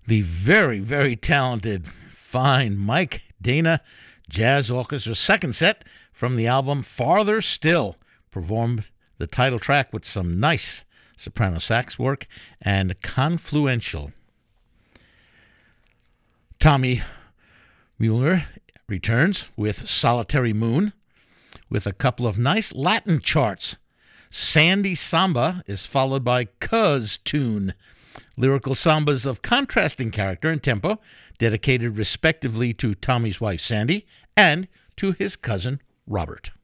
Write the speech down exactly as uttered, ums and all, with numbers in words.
The very, very talented, fine Mike Dana Jazz Orchestra's second set from the album Farther Still performed the title track with some nice soprano sax work and Confluential. Tommy Mueller returns with Solitary Moon with a couple of nice Latin charts. Sandy Samba is followed by Cuz Tune, lyrical sambas of contrasting character and tempo, dedicated respectively to Tommy's wife Sandy and to his cousin Robert.